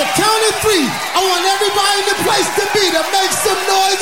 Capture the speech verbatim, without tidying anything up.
the count of three, I want everybody in the place to be to make some noise